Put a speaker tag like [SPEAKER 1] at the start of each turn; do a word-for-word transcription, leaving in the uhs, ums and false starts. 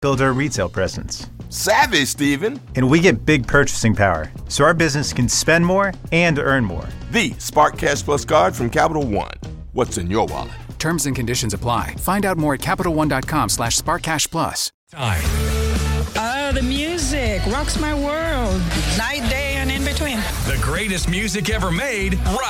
[SPEAKER 1] build our retail presence.
[SPEAKER 2] Savvy, Steven.
[SPEAKER 1] And we get big purchasing power, so our business can spend more and earn more.
[SPEAKER 2] The Spark Cash Plus card from Capital One. What's in your wallet?
[SPEAKER 3] Terms and conditions apply. Find out more at CapitalOne.com slash SparkCashPlus.
[SPEAKER 4] Time.
[SPEAKER 5] Oh, the music rocks my world. Night, day, and in between.
[SPEAKER 4] The greatest music ever made, right